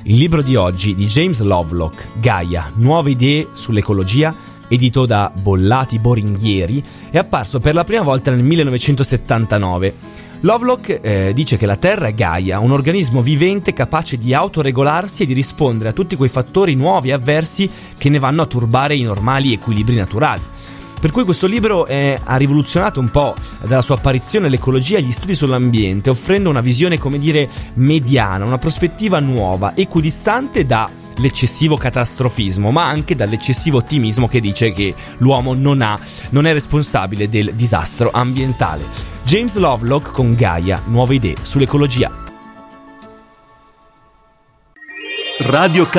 Il libro di oggi di James Lovelock, Gaia, nuove idee sull'ecologia, edito da Bollati Boringhieri, è apparso per la prima volta nel 1979. Lovelock dice che la Terra è Gaia, un organismo vivente capace di autoregolarsi e di rispondere a tutti quei fattori nuovi e avversi che ne vanno a turbare i normali equilibri naturali. Per cui questo libro ha rivoluzionato un po' dalla sua apparizione l'ecologia e gli studi sull'ambiente, offrendo una visione, come dire, mediana, una prospettiva nuova, equidistante dall'eccessivo catastrofismo, ma anche dall'eccessivo ottimismo che dice che l'uomo non è responsabile del disastro ambientale. James Lovelock con Gaia, nuove idee sull'ecologia. Radio